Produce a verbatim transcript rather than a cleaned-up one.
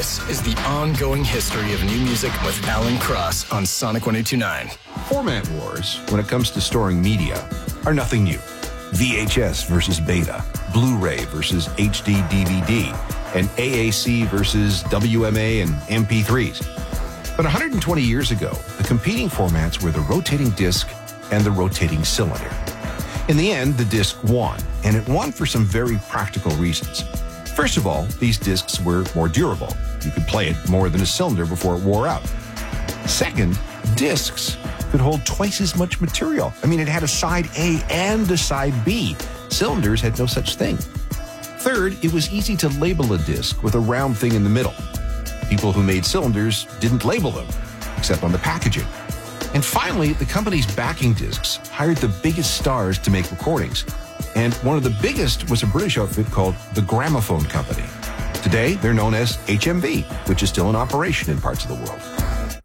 This is the ongoing history of new music with Alan Cross on Sonic one oh two point nine. Format wars, when it comes to storing media, are nothing new. V H S versus Beta, Blu-ray versus H D D V D, and A A C versus W M A and M P threes. But one hundred twenty years ago, the competing formats were the rotating disc and the rotating cylinder. In the end, the disc won, and it won for some very practical reasons. First of all, these discs were more durable. You could play it more than a cylinder before it wore out. Second, discs could hold twice as much material. I mean, it had a side A and a side B. Cylinders had no such thing. Third, it was easy to label a disc with a round thing in the middle. People who made cylinders didn't label them, except on the packaging. And finally, the companies backing discs hired the biggest stars to make recordings. And one of the biggest was a British outfit called the Gramophone Company. Today, they're known as H M V, which is still in operation in parts of the world.